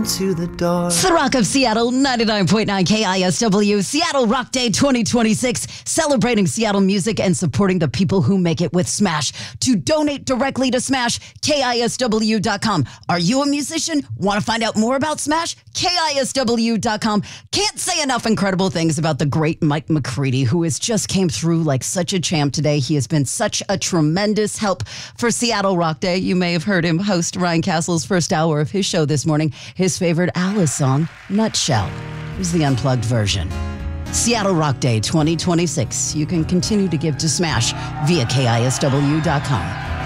to the door. It's the Rock of Seattle, 99.9 KISW, Seattle Rock Day 2026, celebrating Seattle music and supporting the people who make it with Smash. To donate directly to Smash, KISW.com. Are you a musician? Want to find out more about Smash? KISW.com. Can't say enough incredible things about the great Mike McCready, who has just came through like such a champ today. He has been such a tremendous help for Seattle Rock Day. You may have heard him host Ryan Castle's first hour of his show this morning. His favorite Alice song, Nutshell, is the unplugged version. Seattle Rock Day 2026. You can continue to give to Smash via KISW.com.